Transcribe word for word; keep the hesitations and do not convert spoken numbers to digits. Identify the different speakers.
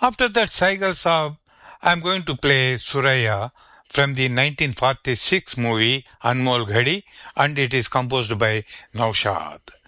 Speaker 1: After that, Saigal Saab, I'm going to play Suraya from the nineteen forty-six movie Anmol Ghadi, and it is composed by Naushad.